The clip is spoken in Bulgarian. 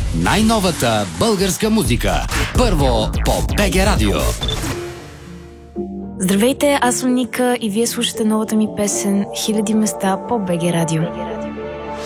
Най-новата българска музика. Първо по БГ Радио. Здравейте, аз съм Ника и вие слушате новата ми песен "Хиляди места" по БГ Радио.